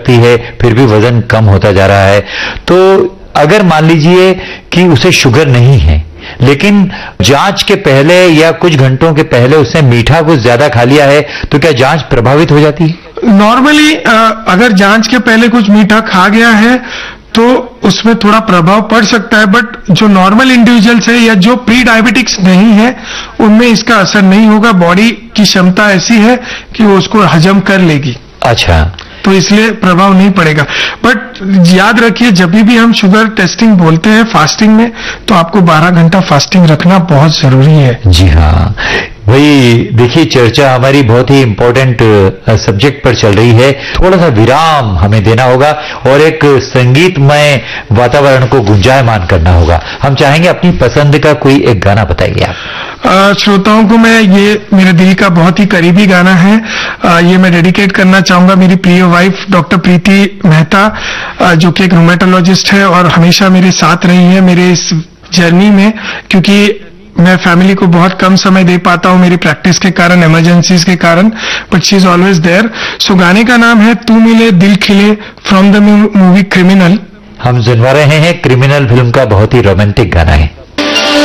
करती है, फिर भी वजन कम होता जा रहा है। तो अगर मान लीजिए कि उसे शुगर नहीं है, लेकिन जांच के पहले या कुछ घंटों के पहले उसने मीठा कुछ ज्यादा खा लिया है, तो क्या जांच प्रभावित हो जाती है? नॉर्मली अगर जांच के पहले कुछ मीठा खा गया है तो उसमें थोड़ा प्रभाव पड़ सकता है, बट जो नॉर्मल इंडिविजुअल्स है या जो प्री डायबिटिक्स नहीं है उनमें इसका असर नहीं होगा। बॉडी की क्षमता ऐसी है कि वो उसको हजम कर लेगी। अच्छा, तो इसलिए प्रभाव नहीं पड़ेगा। बट याद रखिए, जब भी हम शुगर टेस्टिंग बोलते हैं फास्टिंग में, तो आपको 12 घंटा फास्टिंग रखना बहुत जरूरी है। जी हाँ, वही देखिए, चर्चा हमारी बहुत ही इंपॉर्टेंट सब्जेक्ट पर चल रही है। थोड़ा सा विराम हमें देना होगा और एक संगीतमय वातावरण को गुंजायमान करना होगा। हम चाहेंगे अपनी पसंद का कोई एक गाना बताइए आप। श्रोताओं को मैं ये मेरे दिल का बहुत ही करीबी गाना है, ये मैं डेडिकेट करना चाहूंगा मेरी प्रिय वाइफ डॉक्टर प्रीति मेहता, जो कि एक रूमेटोलॉजिस्ट है और हमेशा मेरे साथ रही है मेरे इस जर्नी में, क्योंकि मैं फैमिली को बहुत कम समय दे पाता हूं मेरी प्रैक्टिस के कारण, इमरजेंसीज के कारण, but she is always there. सो गाने का नाम है तू मिले दिल खिले, फ्रॉम द मूवी क्रिमिनल। हम सुनवा रहे हैं क्रिमिनल फिल्म का बहुत ही रोमांटिक गाना है।